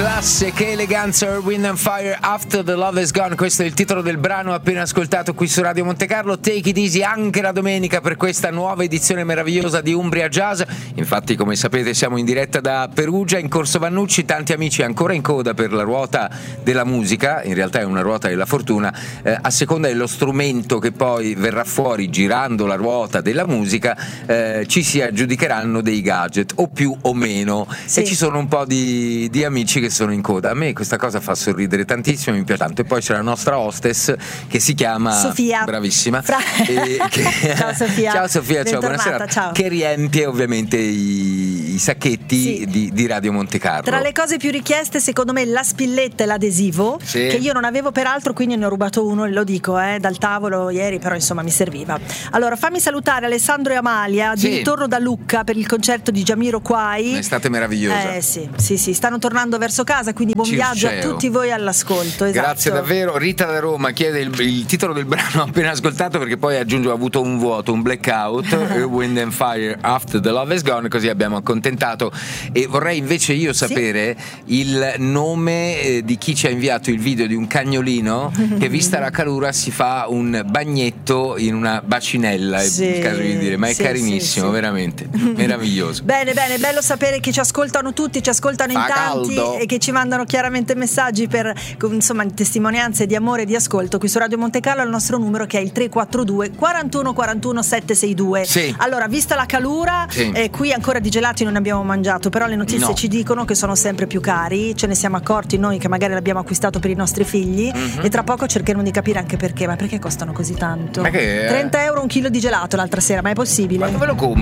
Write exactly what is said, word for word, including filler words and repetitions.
classe, che eleganza, Earth, Wind and Fire, After the Love is Gone. Questo è il titolo del brano appena ascoltato qui su Radio Monte Carlo. Take it easy anche la domenica per questa nuova edizione meravigliosa di Umbria Jazz. Infatti, come sapete, siamo in diretta da Perugia, in Corso Vannucci. Tanti amici ancora in coda per la ruota della musica. In realtà è una ruota della fortuna, eh, a seconda dello strumento che poi verrà fuori girando la ruota della musica, eh, ci si aggiudicheranno dei gadget o più o meno, sì. E ci sono un po' di, di amici che sono in coda. A me questa cosa fa sorridere tantissimo, mi piace tanto. E poi c'è la nostra hostess che si chiama Sofia, bravissima. Fra... E che... ciao Sofia. Ciao Sofia, ciao, buonasera. Ciao. Che riempie ovviamente i, i sacchetti, sì. di, di Radio Monte Carlo. Tra le cose più richieste, secondo me, la spilletta e l'adesivo, sì. Che io non avevo peraltro, quindi ne ho rubato uno, lo dico, eh, dal tavolo ieri, però insomma mi serviva. Allora, fammi salutare Alessandro e Amalia, sì. Di ritorno da Lucca per il concerto di Jamiroquai. Un'estate meravigliosa. Eh sì, sì, sì, stanno tornando verso casa, quindi buon Circeo. Viaggio a tutti voi all'ascolto. Esatto. Grazie davvero. Rita da Roma chiede il, il titolo del brano appena ascoltato, perché poi aggiunge: ho avuto un vuoto, un blackout, Wind and Fire, After the Love is Gone, così abbiamo accontentato. E vorrei invece io sapere sì. il nome eh, di chi ci ha inviato il video di un cagnolino che, vista la calura, si fa un bagnetto in una bacinella, sì. è il caso di dire, ma è sì, carinissimo, sì, sì. veramente meraviglioso. Bene, bene, bello sapere che ci ascoltano tutti, ci ascoltano in Fa tanti caldo. E che ci mandano chiaramente messaggi per, insomma, testimonianze di amore e di ascolto qui su Radio Monte Carlo. Il nostro numero che è il tre quattro due quarantuno quarantuno settecentosesantadue. Sì. Allora, vista la calura, sì. eh, qui ancora di gelati non abbiamo mangiato, però le notizie no. ci dicono che sono sempre più cari. Ce ne siamo accorti noi che magari l'abbiamo acquistato per i nostri figli, mm-hmm. e tra poco cercheremo di capire anche perché. Ma perché costano così tanto? Ma che è? trenta euro un chilo di gelato l'altra sera, ma è possibile? Ma dove lo compri